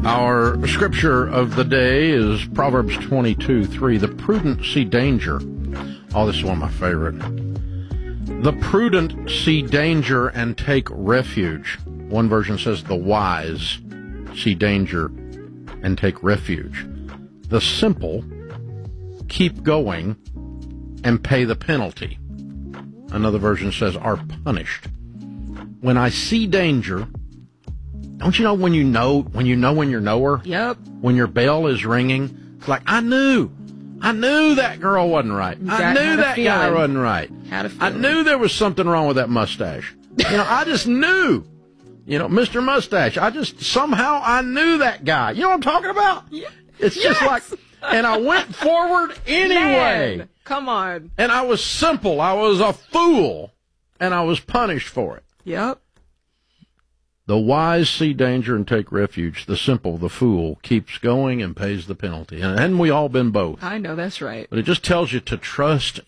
Our scripture of the day is Proverbs 22:3. The prudent see danger. Oh, this is one of my favorite. The prudent see danger and take refuge. One version says the wise see danger and take refuge. The simple keep going and pay the penalty. Another version says are punished. When I see danger, don't you know when you know when you're knower? Yep. When your bell is ringing, it's like, I knew that girl wasn't right. I knew that guy wasn't right. I knew there was something wrong with that mustache. I just knew. Mr. Mustache, somehow I knew that guy. You know what I'm talking about? Yeah. It's just like, and I went forward anyway. Man, come on. And I was simple. I was a fool. And I was punished for it. Yep. The wise see danger and take refuge. The simple, the fool, keeps going and pays the penalty. And hadn't we all been both? I know that's right. But it just tells you to trust